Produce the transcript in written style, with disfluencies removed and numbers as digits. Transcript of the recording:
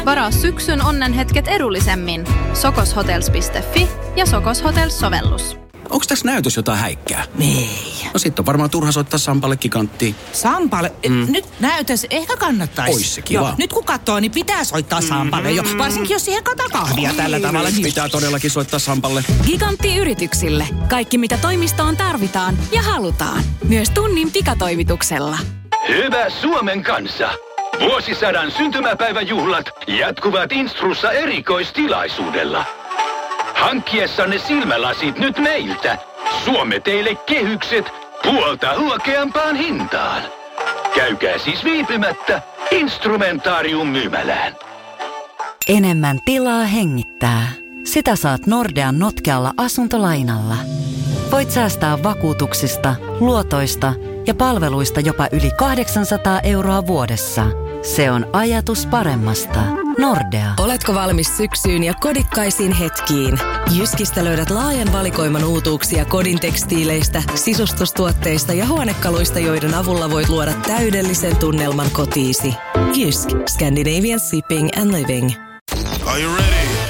Varaa syksyn onnenhetket edullisemmin. sokoshotels.fi ja Sokos Hotels-sovellus. Onks tässä näytös jotain häikkää? Ei. No sit on varmaan turha soittaa Sampalle kikanttiin. Sampalle? Nyt näytös ehkä kannattaisi. Ois se kiva. Joo, nyt kun katsoo, niin pitää soittaa Sampalle jo. Varsinkin jos siihen kataa kahvia tällä tavalla. Niin... Pitää todellakin soittaa Sampalle. Gigantti yrityksille. Kaikki mitä toimistoon tarvitaan ja halutaan. Myös tunnin pikatoimituksella. Hyvä Suomen kansa! Vuosisadan syntymäpäiväjuhlat jatkuvat Instrussa erikoistilaisuudella. Hankkiessanne silmälasit nyt meiltä. Suomme teille kehykset puolta huokeampaan hintaan. Käykää siis viipymättä Instrumentaarium-myymälään. Enemmän tilaa hengittää. Sitä saat Nordean notkealla asuntolainalla. Voit säästää vakuutuksista, luotoista ja palveluista jopa yli 800 € vuodessa. Se on ajatus paremmasta. Nordea. Oletko valmis syksyyn ja kodikkaisiin hetkiin? Jyskistä löydät laajan valikoiman uutuuksia kodin tekstiileistä, sisustustuotteista ja huonekaluista, joiden avulla voit luoda täydellisen tunnelman kotiisi. Jysk. Scandinavian Shipping and Living. Are you ready?